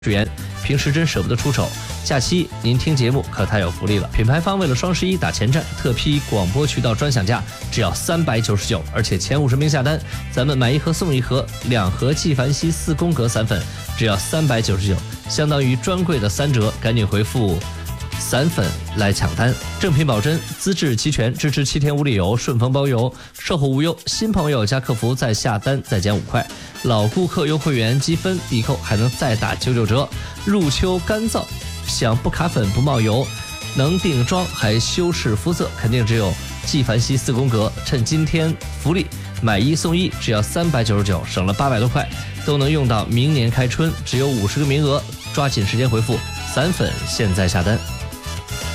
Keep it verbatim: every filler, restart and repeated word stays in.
元，平时真舍不得出手，假期您听节目可太有福利了。品牌方为了双十一打前站，特批广播渠道专享价，只要三百九十九，而且前五十名下单，咱们买一盒送一盒，两盒纪梵希四宫格散粉，只要三百九十九，相当于专柜的三折，赶紧回复散粉来抢单，正品保真，资质齐全，支持七天无理由，顺丰包邮，售后无忧。新朋友加客服再下单再减五块，老顾客优惠员积分必扣，还能再打九九折。入秋干燥，想不卡粉不冒油，能定妆还修饰肤色，肯定只有纪梵希四宫格。趁今天福利，买一送一，只要三百九十九，省了八百多块，都能用到明年开春，只有五十个名额，抓紧时间回复散粉，现在下单。